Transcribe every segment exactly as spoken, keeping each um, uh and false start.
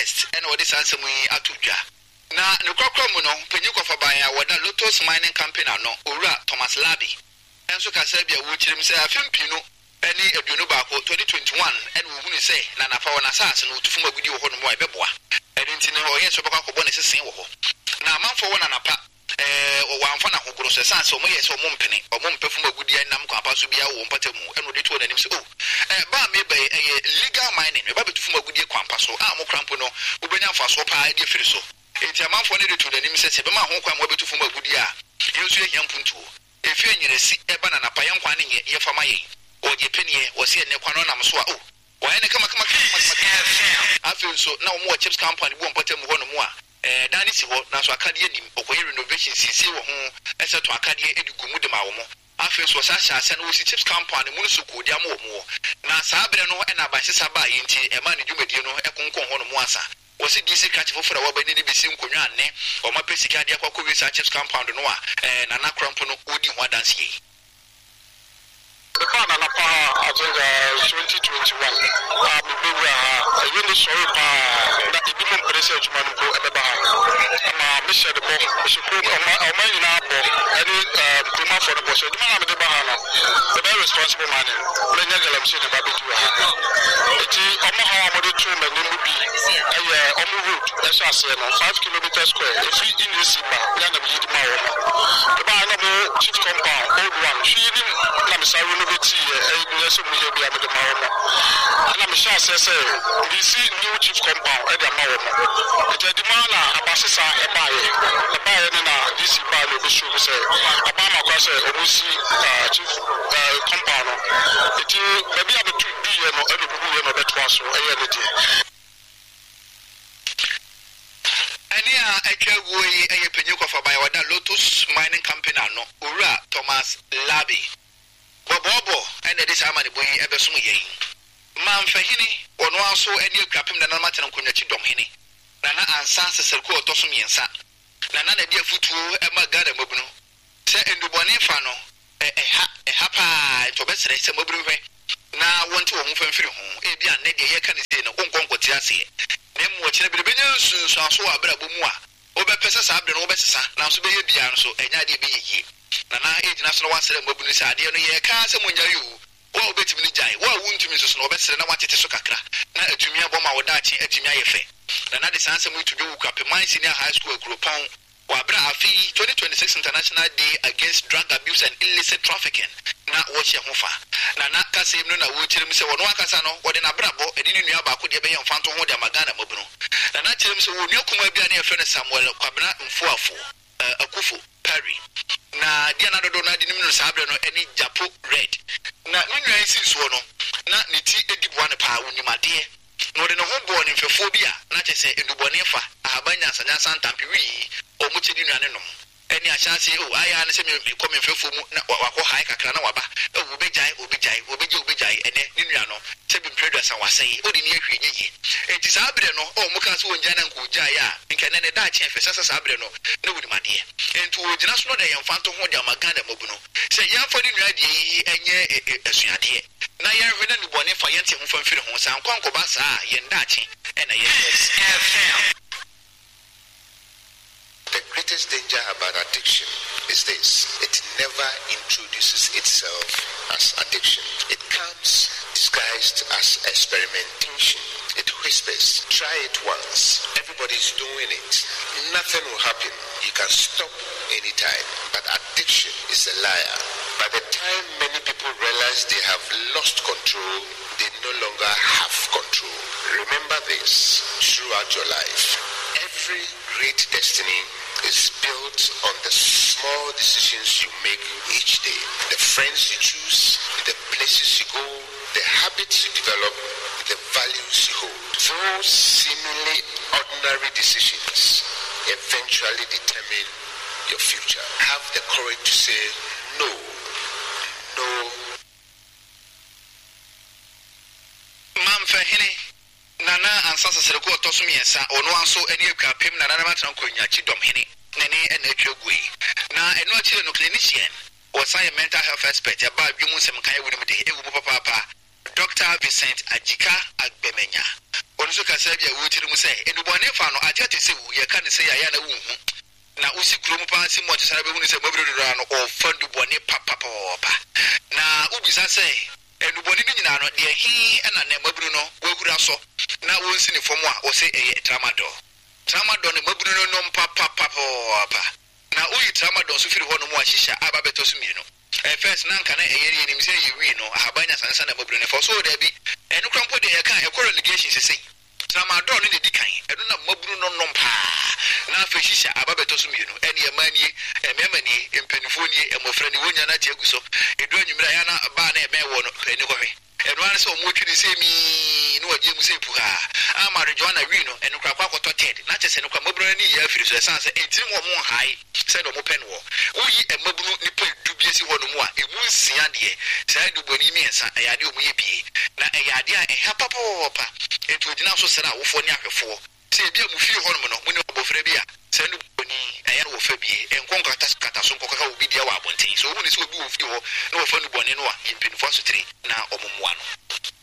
first and what is answer me atuja. Na no kwakwa no penyi kofa ban ya wada Lotus Mining Company no owura Thomas Labi. Enso ka say bia wo chirim say afempi no eni aduonu baako twenty twenty-one and wo hunu say na nafa wona saase no tufum agudi wo ho no mo ebeboa. Edi ntine ho yen so bakwa kobo ne sesen wo ho. Na amanfo wona napa eh wo amfa na hokoro se saase o mo yes o mo mpene o mo mpefum agudi nam kwa pa so bia wo mpatamu eno de to na nim se oh eh ba me be eh legal mining me ba betufum agudi kwa pa so a mo krampo no wo benya mfa so pa e de firi so. Enti amanfo ne de to na nim se se be ma ho kwa mo betufum agudi a yesu ehia mpuntuo efi enyeresi eba na napa yen kwa ne ye fama yen oje penie wo se ne kwa no nam so a oh wa ene kama kama kama afi so na wo chips company bo mpatamu ho no mo a eh dani si ho na so akade anim okoye renovation sisi wo ho ese to akade edugu mu de ma wo mo afi so sa sha ase na wo si chips company mu so kodi am wo mo na saa bre no e na ba sisa ba yinti e ma ne dwumadie no e konkon ho no mo asa wo si disi catch fofora wo ba ni de besi nkonwa anne o ma pesika ade akwa ko sa chips compound no a eh na na krampo no odi ho adanse yi. The car na pa I think uh, twenty twenty-one uh me be uh really sorry pa that e be mon pressure juma no ko e be ba ama me share the ball me should go oma oma ina bo any uh kuma for the boss juma na me de ba na the very responsible man me nya galam se de ba be tu ha eti oma ha mo de tu me no bi eh omo road e so ase no five kilometers square if in this ba ya na bi di ma wo the ba na mo chief compound old one she ni na me say no beti eh so mo ye bi am de ma wo na me sha say say this new chief compound e de ma wo eti di ma na abasesa e ba ye e ba ye na this ba no be show say aba ma kwa say omusi chief compound eti be am to bi ye no e no bu ye no be to aso e ye ne di ani a atwa wo yi eye penye kofa ban wada Lotus Mining Company no owura Thomas Labi bobobo ene de sama ne boyi ebesom yen man fahini ono aso ene akrapem na na matena konwachi dom hene na na ansa seserko otosom yensa na na na de afutuo e magara mabunu se endubone fa no e ha e ha pa to besere se mabunu hwe na wonte wo mfa mfiri ho e bia ne de ye ka ne se no konkonkoti ase na mu wo kire bebenya sunsun aso wa bra bomu a obepesa sa abre no obesesa na so beye bia no so enya de beye yi na na ejina so no wasere mabunu se ade no ye ka se munya yu wa obetimi ni jai wa wuntumi so no obesere na watete so kakra na atumi aboma wodachi atumi ayefe na na de sanse mu tudwo wukape man senior high school Akropon wa bra afi twenty twenty-six International Day Against Drug Abuse and Illicit Trafficking na wo che hofa na na kasem no na wo chirim se wono akasa no wo de na brabo edi ni nua ba ko de be yem fanto ho de magana mabunu na na chirim se wo nua kuma bia na yefe no Samuel Kwabena Mfuafo Akufo Perry na dia na dodo na di nim no sabre no eni Japo Red na nua isi so no na ne ti edibo ne pa wonimade no de no ho bo ne mfefo bia na chese endubone fa abanya sanya santampi wi o mu chedi nua ne no eni ahyase o aya ne se me kom mfefo mu na wakọ hai kakra na waba o bejai obejai obeje obejai ene ne nua no se bi mpredwa san wasai o di ne ahwe nyiye enti sabre no o mu ka so onja na nko jai a nke ne ne da che fe sasa sabre no na wonimade enti o gina so no de yem fanto ho de amaganda mabuno se yem fa ne nua de enye esuade na yen hwe na nubone fa yente ho fa mfiri ho san kwanko ba saa yen dachi ena yen F M. The greatest danger about addiction is this: it never introduces itself as addiction. It comes disguised as experimentation. It whispers, try it once. Everybody's doing it. Nothing will happen. You can stop anytime. But addiction is a liar. By the time many people realize they have lost control, they no longer have control. Remember this throughout your life. Every great destiny is built on the small decisions you make each day. The friends you choose, the places you go, the habits you develop, the values you hold. Those seemingly ordinary decisions eventually determine your future. Have the courage to say no. No. Mam fahini nana ansasa sereko otosum yensa ono anso eni akwapem nana na matran konya chidom hene nene ena atwagui na eno achire no clinician or science mental health expert aba adwumu sem kan ewu nim de ewu papa papa Doctor Vincent Ajika Agbemenya ono so kasa bia wo tiri mu sɛ enubɔne fa no ate ate sɛ wo ye ka ne sɛ ya ya na wo hu na usi krom pa si mo tsara be hu ne sɛ mabru dura no o fandu bɔne papa papa na ubisa sɛ enubɔne ni nyina no de hi na na mabru no wahura so na wo nsi ne fom a wo sɛ eye tramadol tramadol ne mabru no no papa papa na uyi tramadol so firi ho no mo a hihya aba beto so mienu eh first na nka na eye ni mse ye wi no ahabanya sansa na mabru ne for so da bi enu krampo de ye kan e ko relegation sese tramadol ne di kan enu na mabru no no pa na fa hihya aba beto so mienu ene ye manie ememani empanifo ni emofra ni wonya na tie guso edu anwumira ya na ba na ebe wo no eni ko hwe enu an so mo twini se mi no waje mu se puha amare joana wi no enu krakwa koto ted na chese no kwa mabru ni ya firi so esan se entim wo mo hai se do mo pen wo uyi emabru ni pe dubie si ho no mu a emu nsia de sai do boni mi ensa ayade o mu ye bie na ayade a eha papa etu ogina so sera wo fo ni ahwefo se bia mu fie ho no no mu ni obofre bia se no boni ayare wo fa bie enkon kata kata so nkokaka obi dia wa abonten so wo ni se obi wo fie ho na wo fa no boni no a impinfo asotire na omumwa no.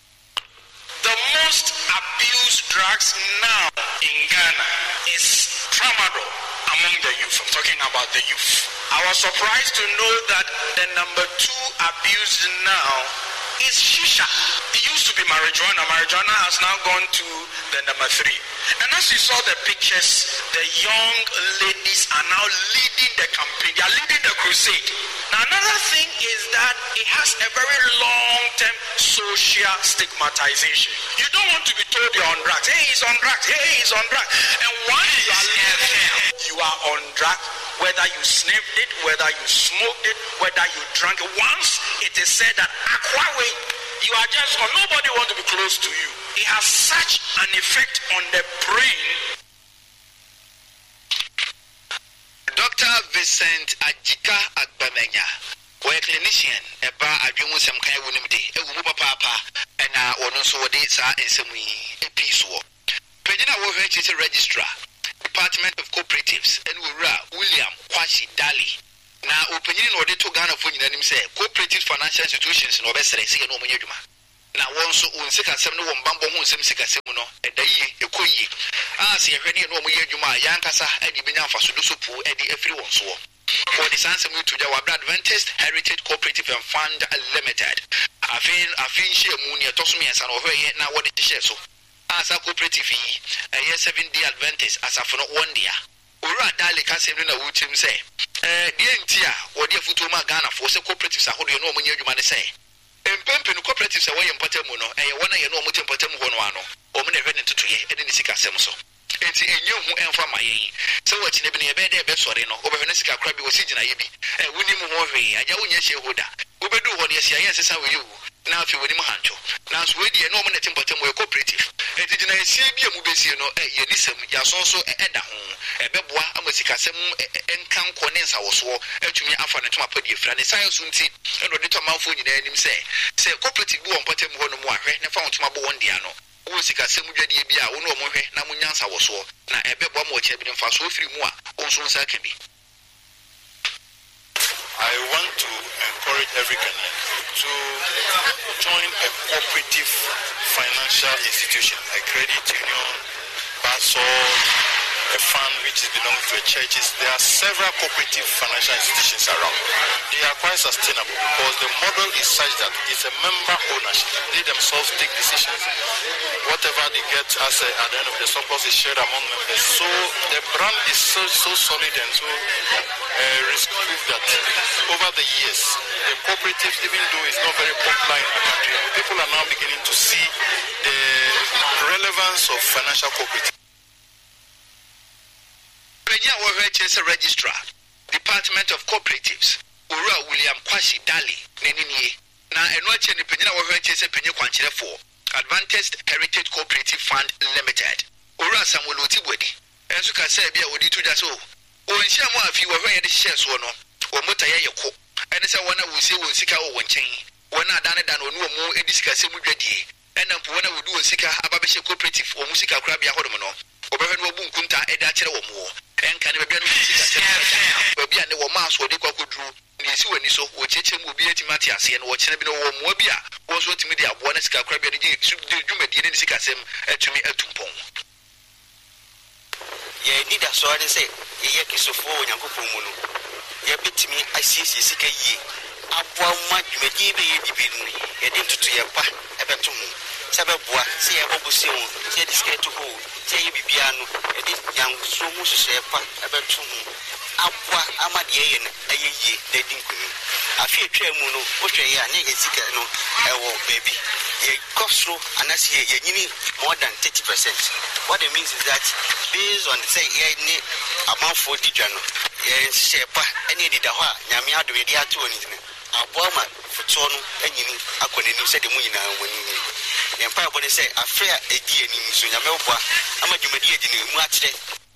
The most abused drugs now in Ghana is tramadol among the youth. I'm talking about the youth. I was surprised to know that the number two abused now is shisha. It used to be marijuana. Marijuana has now gone to the number three. And as you saw the pictures, the young ladies are now leading the campaign. They are leading the crusade. Now another thing is that it has a very long-term social stigmatization. You don't want to be told you're on drugs. Hey, he's on drugs. Hey, he's on drugs. And once you are living, you are on drugs, whether you sniffed it, whether you smoked it, whether you drank it. Once it is said that aquaway, you are just on. Nobody wants to be close to you. It has such an effect on the brain. Doctor Vincent Ajika Agbamenya, a clinician, a bar adjumu some kind of name, a woman papa, and I also what they are in some a peace war. Pejina Wovech is a registrar, Department of Cooperatives, and William Kwashi Dali. Now, opinion or they to Ghana for him say, cooperative financial institutions no best say no moneyuma. Now, once on sika seven one bambo who some sika semuno, and the ye, a koyi. Ah, see a ready no moneyuma, Yankasa, and the Binyafa Sudusupu, and the everyone so. For the Sansa to the Adventist Heritage Cooperative and Fund Limited. I feel I feel she Munia Tosumi and San over here now what it is so. As a cooperative, a year seven day Adventist as a for one day. Ura dali kasi mna wuchim say. Eh, die ntia, wodi afutuma Ghana for se cooperatives ahodo ye no omunye adwuma ne say. Empempe no cooperatives awoye mpatamu no, eh wona ye no omuche mpatamu ho no ano. Omu ne hwe ne totoye, e de ne sika asem so. Enti enye hu emfa ma yen. Se wachi ne bi ne be de be sore no, obehwe ne sika kra bi wo sigina ye bi. Eh woni mu ho hwe, aja wonya hye hoda. Obedu ho ne asia yen sesa we yu. Na afi woni mu hancho. Na so we die no omu ne timpatamu ye cooperative. Enti dina esie bi emu besie no, eh ye nisem ya sonso eda ho. Ebeboa amasikasem enkan kone nsa woso atumi afa ne toma padi efra ne science nti eno de tomanfo nyina anim se se cooperative bi won patem ho no mu ahwe ne fa won bo won dia no wo sikasem dwade bi a wo no mo hwe na mo nyansa woso na ebeboa mo che bi mfa so firi mu a onso nsa ka bi. I want to encourage every Ghanaian to join a cooperative financial institution, a credit union, basol, a fund which belongs to the churches. There are several cooperative financial institutions around. They are quite sustainable because the model is such that it's a member ownership. They themselves take decisions. Whatever they get as a, at the end of the surplus is shared among members. So the brand is so, so solid and so uh, risk-proof that over the years, the cooperatives, even though it's not very popular in the country, people are now beginning to see the relevance of financial cooperatives. Penya Wovech is a registrar, Department of Cooperatives, Ura William Kwashi Dali, Nenini. Na enwache ni Penya Wovech is a Penya Kwanchire for Adventist Heritage Cooperative Fund Limited. Ura Samuel Otibwedi. Enso ka say bia odi to jaso. O nsia mo afi wo hwe de hye so no. O mota ye yeko. Ene se wona wo se won sika wo wonchen. Wona adane dan onu mu edisika se mu dwadie. Ena mpo wona wodu won sika ababehye cooperative o mu sika kra bia hodom no. Obehwe no bu nkunta eda kire wo mu. Enka ne bebia no sika se bebia ne wo ma so de kwakoduru ni si wani so wo cheche mu obi etimati ase no wo chene bi no wo mo bi a wo so timi de abo na sika kra bi de dwumadi ne sika sem atumi atumpon ye need a so ade say ye kisofo onyankopon mu no ye betimi asiesie sika yie aboa ma dwumadi be ye bibi no ye de tutu ye pa ebeto mu sabeboa se ye bobusi ho se diske to ho se ye bibia no ye de yan so mu hye pa ebeto mu aboa amade ye no ayeye de dinkunu afi etwa mu no wo hwe ye ane sika no ewo baby ye kosro anasi ye nyini more than thirty percent. What it means is that based on say ye ni amount for didwa no ye shepa any dida ho a nyame ado ye dia to oni ne aboa ma futo no anyini akoni ni se de mu nyina woni ni ye mpa bo ne say afia edi ani so nyame oboa ama dwumadi edi ne mu akyere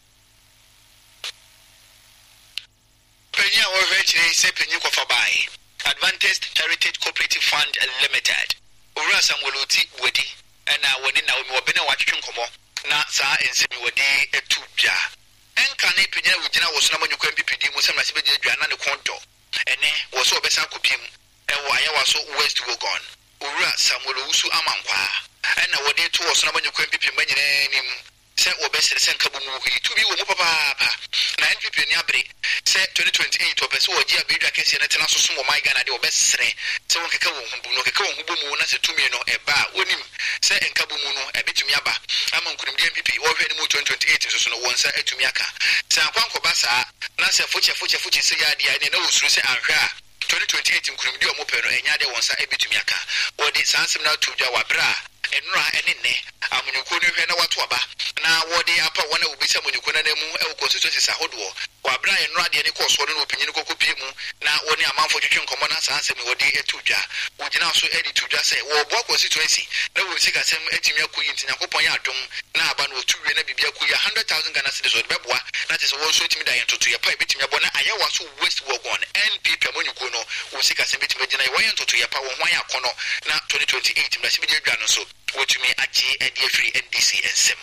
Penya wo hwechire se penyi kofa bai Advantist Heritage Cooperative Fund Limited Ura Samueloti wedi na woni na omi obene watwetwe nkomo na saa ensemi wodi etudwa enka na penya wugina wo so na manyukwa M P P D mu semna se beje dwa na ne konto ene wo so obesa kopim ewo ayawa so West Wogon Ura Samuel Usu amankwa na wodi to wo so na manyukwa M P P manyina nim se obesere se nkabu mu hi tubi wo mu papa pa na N P P ni abre se twenty twenty-eight obese wo gia bedwa kese na tena soso mo my Ghana de obesere se won keka wo humbu no keka wo humbu mu na se tumi no eba onim se nkabu mu no ebetumi aba ama nkunim de N P P wo hwe ni mu twenty twenty-eight soso no won sa etumi aka se akwanko basa na se foche foche foche se ya dia ne na wosuru se anhwe a twenty twenty-eight nkunim de omo pe no enya de won sa ebetumi aka wodi sansem na tudwa wabra enura enenne amunyuko no hwe na wato aba na wodi apa wona obisa amunyuko na nemu e constituency sahodo wabra enura de ne koso no opinyin kokopie mu na woni amanfo twetwe nkomo na sansem wodi etudwa wogina so edi tudwa se wo bo constituency na wo sika sem etimi akoyi ntinya kopon ya adom na aba no otuwe na bibia akoyi one hundred thousand Ghana cedis od beboa na tese wo so etimi da yentoto ye pa ebetimi abo na ayawa so West Wogon N P P amunyuko no wo sika sem etimi gina ye yentoto ye pa wo hwan ya kono na twenty twenty-eight mra sibi dwa no so wotumi agye edi free N D C ensem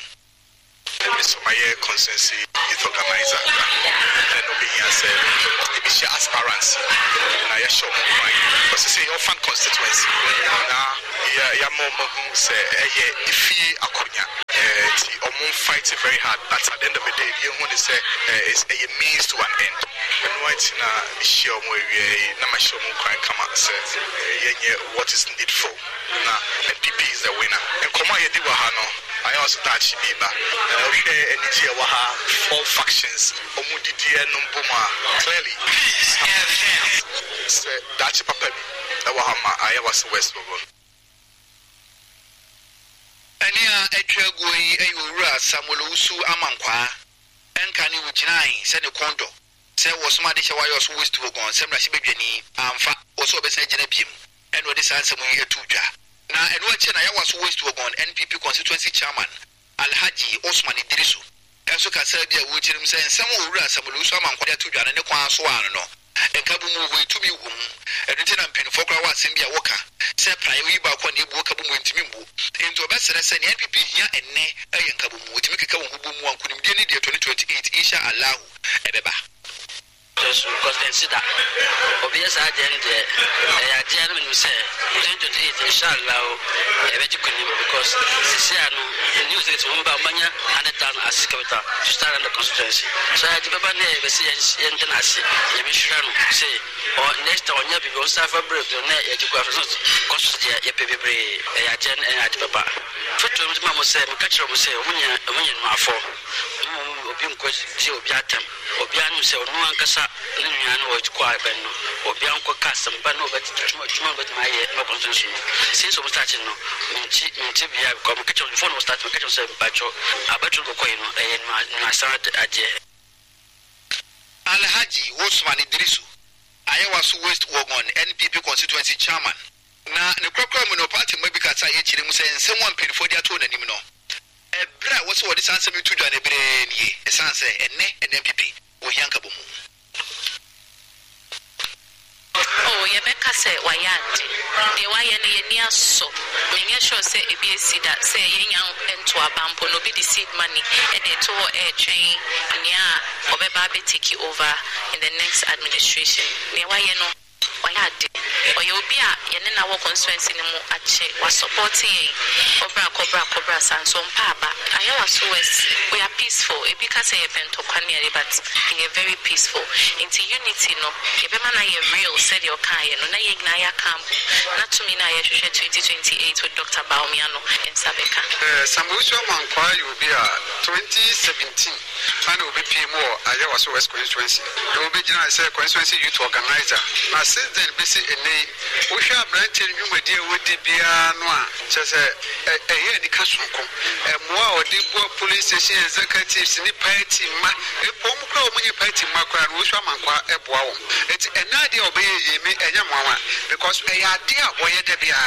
Mister Maye Consensus Youth Organizer and Obiya said it be share aspirants na ya show mo fine because say your fan constituency na ya ya mo mo say eh ifi akonya eh ti omo fight very hard but at the end of the day you want to say is a means to an end and what na share mo we na ma show mo kwan kama say yenye what is needful na N P P is the winner and come on ye di wa ha no I also touch Biba. Okay, and it's here four factions. Omudidia Numbuma. Clearly, please. That's Papa. Wahama. I was West Wogon. Ania Etchagui, Ayura, Samuel Usu Amankwa, and Kani Wujinai, send a condo. Say was Madisha Wayos West Wogon, Semra Sibini, Amfa, also Bessan Jenebim, and what is answer me a tuja. Na enwache na yawa so West Wogon N P P constituency chairman Alhaji Osman Idrisu enso ka sa bia wo chirim se nsem owura Samuel Usu amankwade atodwa ne kwan so an no enkabu mu ho itumi wum edunte na mpinfo kra wa asem bia woka se praye wi ba kwa ne ebu kabu mu ntimi mbu ento obesere se ne N P P hia enne ayen kabu mu otimi keka won hubu mu ankunim de ne de twenty twenty-eight insha Allah ebeba because consider obvious agenda eh agenda when you say twenty twenty-eight inshallah e be jikuni because this year no news is umba manya one hundred thousand as capital to start on the constituency so I baba na be say international e be sure no say or next on ya be on safa break na e jikwa constituency e be be e agenda e baba foto mo mo say mo catch mo say omunya omunya no afọ obi nko ji obi atam obi anu say onu ankasa ni nua no wajikwa ben no obi anko kasam ba no ba tuma tuma ba ma ye no constitution since we started no minchi minchi bia ko mo catch phone we start mo catch say bacho abacho ko koyi no e no start aje Alhaji Osman Idrisu ayawa so West Wogon N P P constituency chairman na ne kwakwa mu no party mabika sa ye chire mu say nsem wan penfo dia to nanim no ebra wo so wo dis ansem to dwa ne bre nie esanse enne N P P wo hianka bomu oh ye beka say wayate de waye ne ye nia so me nye sure say e be see that say ye nyan ento abampo no be the seed money e de to e train nia obeba be take over in the next administration ne waye no wayade oye obi a yene na wo constituency ni mu ache wa support yen obra kobra kobra sanso mpaba Ayawa so we are peaceful ebi ka say ye pento kwani ere but we are very peaceful into unity no ye be mana ye real said your kan ye no na ye gna ya camp na to me na ye hwehwe twenty twenty-eight with Doctor Baumiano in Sabeka eh Samuel Mankwa you be a twenty seventeen and will be P M O Ayawa so West constituency you will be general say constituency youth organizer na since then be say ene we share branch in you dey we dey bia no a say eh eh ni kasonko eh moa odi bo police station executives ni party ma e pom kra o munye party ma kra no so Mankwa e boa wo eti ena dey obeye yemi enya moa because e ya dey a boye de bia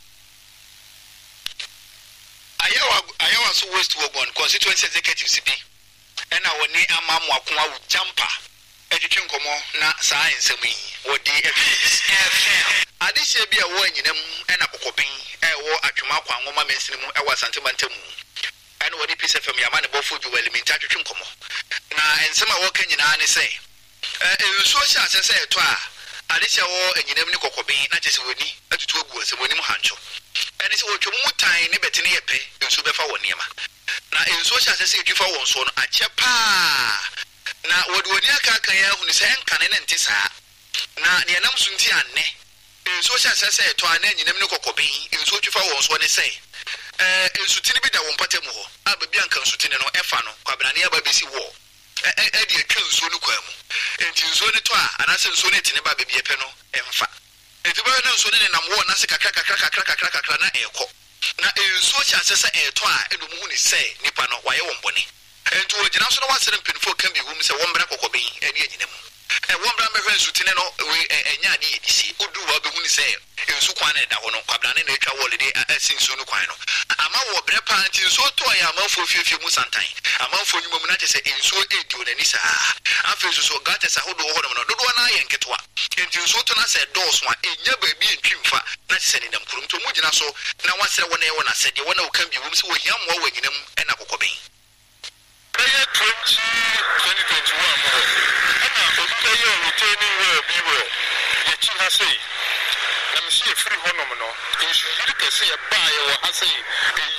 Ayawa Ayawa so West Wogon constituency executives bi ena woni amamu akwa wo jumper etwetwe nkomo na saa ensem yi wodi F M adise bi a wo anyinam ena kokobin e wo atwema akwa ngoma mensini mu e wa santebantamu ena wodi P C F M yama ne bofo juweli minta twetwe nkomo na ensem a wo kanyina ne sei eh enso sha asese eto a adise wo anyinam ne kokobin na chese woni atutu ogu asem woni mu hancho ene se wo twemu tan ne bete ne yepe enso befa wo niema na enso sha asese etwifa wo nso no ache pa na wodi wodi aka kan ya hunu se enkane ne ntisa na ne nam sunti anne enso sha asese eto ana anyinam ne kokobin enso twifa wo nso ne sei eh enso tini bi da wo mpatemu ho ababi anka enso tini no efa no kwabena ne aba besi wo eh eh de atwa enso no kwamu enti enso ne to a anase enso ne tini ba babi epe no emfa enti ba na enso ne nam wo na se kakra kakra kakra kakra kakra na eko na enso sha asese eto a edum hu ni sei nipa no waye wo mbone enti wo gina so no wasere mpinfo kan bi hum se wo mbra kokobin ene anyinam e wo mbra mehwe enso tini no we enya ade edisi odu wa be hu ni sei enso kwan na da ho no kwabena ne na atwa wole de asinso no kwan no ama wo bre pa anti enso to ya amafo fiefie mu santan amafo nyumom na chese enso edio na ni saa afi so so gata sa hodo ho no dodo na ye nketwa enti enso to na se dos wa enya ba bi ntwimfa na chese ni nam kurum to mu gina so na wasere wona ye wona sede wona wo kan bi wum se wo hia mo wa nyinam ena kokobin Prayer twenty twenty-one mo ana obiye returning where be where ye chi ha sei na me see free honom no nsu yiri kese ye ba ye wo ha sei